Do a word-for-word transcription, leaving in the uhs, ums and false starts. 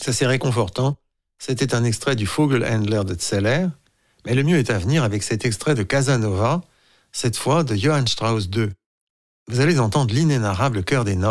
C'est assez réconfortant. C'était un extrait du Vogelhändler de Zeller, mais le mieux est à venir avec cet extrait de Casanova, cette fois de Johann Strauss deux. Vous allez entendre l'inénarrable chœur des notes.